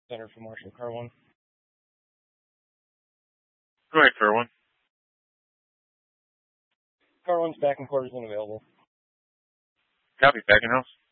Center for Marshall, car 1. Go ahead, car 1. Car 1's back and quarters unavailable. Copy, back in house.